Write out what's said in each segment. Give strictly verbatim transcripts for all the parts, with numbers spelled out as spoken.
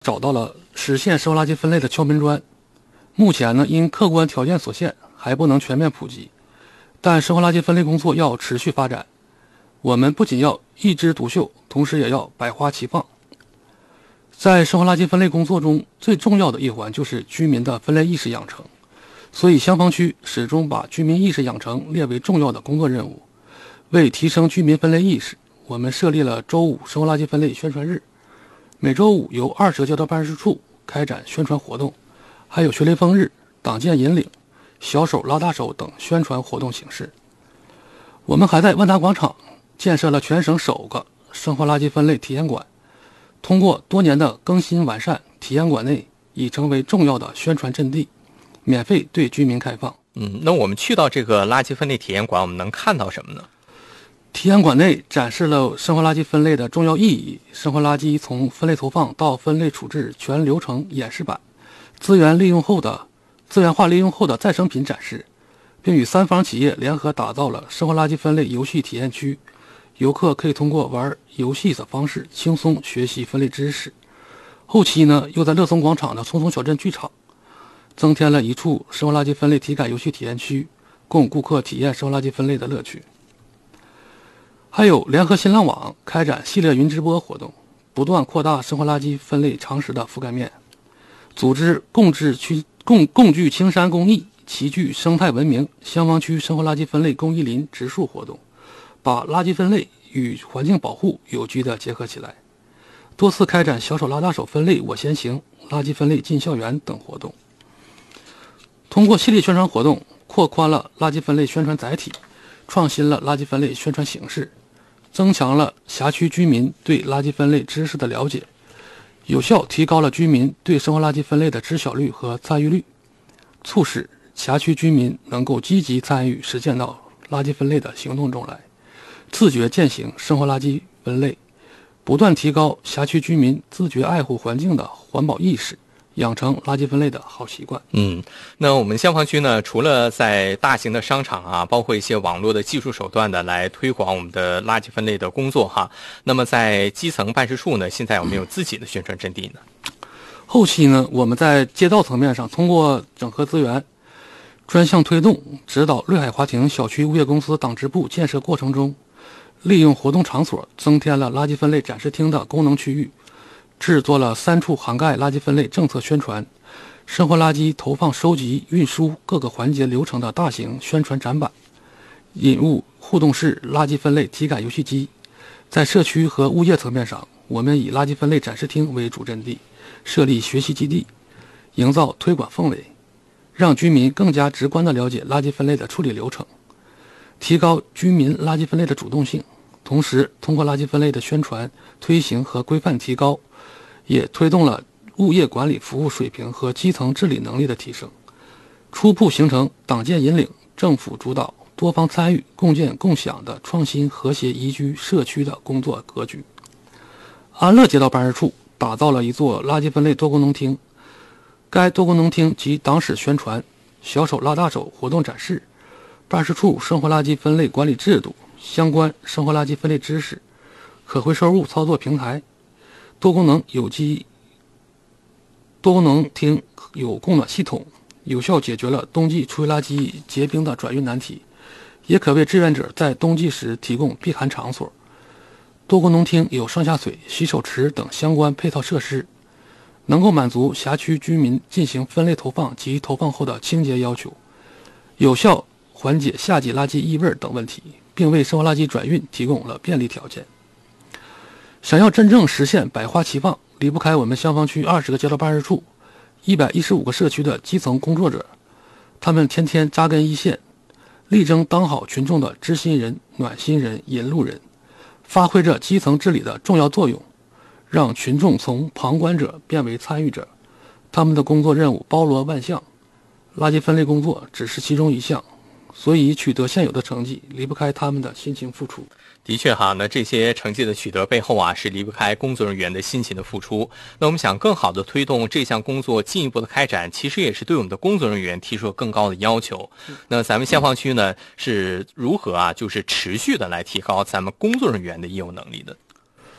找到了实现生活垃圾分类的敲门砖。目前呢，因客观条件所限，还不能全面普及，但生活垃圾分类工作要持续发展。我们不仅要一枝独秀，同时也要百花齐放。在生活垃圾分类工作中，最重要的一环就是居民的分类意识养成，所以香坊区始终把居民意识养成列为重要的工作任务。为提升居民分类意识，我们设立了周五生活垃圾分类宣传日，每周五由二十个街道办事处开展宣传活动，还有学雷锋日、党建引领、小手拉大手等宣传活动形式。我们还在万达广场建设了全省首个生活垃圾分类体验馆，通过多年的更新完善，体验馆内已成为重要的宣传阵地，免费对居民开放。 嗯，那我们去到这个垃圾分类体验馆，我们能看到什么呢？ 体验馆内展示了生活垃圾分类的重要意义，生活垃圾从分类投放到分类处置全流程演示版，资源利用后的资源化利用后的再生品展示，并与三方企业联合打造了生活垃圾分类游戏体验区，游客可以通过玩游戏的方式轻松学习分类知识。后期呢，又在乐松广场的匆匆小镇剧场增添了一处生活垃圾分类体感游戏体验区，供顾客体验生活垃圾分类的乐趣。还有联合新浪网开展系列云直播活动，不断扩大生活垃圾分类常识的覆盖面，组织共治区共共聚青山公益、齐聚生态文明香坊区生活垃圾分类公益林植树活动，把垃圾分类与环境保护有机地结合起来，多次开展小手拉大手分类我先行、垃圾分类进校园等活动。通过系列宣传活动，扩宽了垃圾分类宣传载体，创新了垃圾分类宣传形式，增强了辖区居民对垃圾分类知识的了解，有效提高了居民对生活垃圾分类的知晓率和参与率，促使辖区居民能够积极参与实践到垃圾分类的行动中来，自觉践行生活垃圾分类，不断提高辖区居民自觉爱护环境的环保意识，养成垃圾分类的好习惯。 嗯，那我们香坊区呢，除了在大型的商场啊，包括一些网络的技术手段的来推广我们的垃圾分类的工作哈，那么在基层办事处呢，现在有没有自己的宣传阵地呢？ 后期呢，我们在街道层面上通过整合资源，专项推动指导绿海华庭小区物业公司党支部建设过程中，利用活动场所增添了垃圾分类展示厅的功能区域，制作了三处涵盖垃圾分类政策宣传、生活垃圾投放收集运输各个环节流程的大型宣传展板，引入互动式垃圾分类体感游戏机。在社区和物业层面上，我们以垃圾分类展示厅为主阵地，设立学习基地，营造推广氛围，让居民更加直观地了解垃圾分类的处理流程，提高居民垃圾分类的主动性。同时通过垃圾分类的宣传、推行和规范提高，也推动了物业管理服务水平和基层治理能力的提升，初步形成党建引领、政府主导、多方参与、共建共享的创新和谐宜居社区的工作格局。安乐街道办事处打造了一座垃圾分类多功能厅，该多功能厅集党史宣传、小手拉大手活动展示、办事处生活垃圾分类管理制度、相关生活垃圾分类知识、可回收物操作平台、多功能有机多功能厅有供暖系统，有效解决了冬季厨余垃圾结冰的转运难题，也可为志愿者在冬季时提供避寒场所。多功能厅有上下水、洗手池等相关配套设施，能够满足辖区居民进行分类投放及投放后的清洁要求，有效缓解夏季垃圾异味等问题，并为生活垃圾转运提供了便利条件。想要真正实现百花齐放，离不开我们香坊区二十个街道办事处、一百一十五个社区的基层工作者，他们天天扎根一线，力争当好群众的知心人、暖心人、引路人，发挥着基层治理的重要作用，让群众从旁观者变为参与者。他们的工作任务包罗万象，垃圾分类工作只是其中一项，所以取得现有的成绩离不开他们的辛勤付出。 的确哈，那这些成绩的取得背后啊，是离不开工作人员的辛勤的付出。那我们想更好的推动这项工作进一步的开展，其实也是对我们的工作人员提出了更高的要求。那咱们香坊区呢，是如何啊，就是持续的来提高咱们工作人员的业务能力的？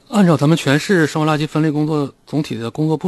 按照咱们全市生活垃圾分类工作总体的工作部